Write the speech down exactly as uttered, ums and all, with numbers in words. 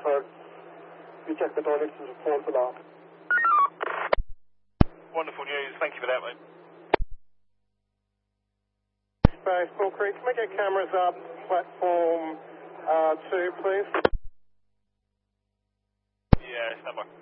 transferred. We checked the toilets and the phones a lot. Wonderful news. Thank you for that, mate. Space Bull Creek, can we get cameras up? Platform uh, two, please. Yeah, stand by.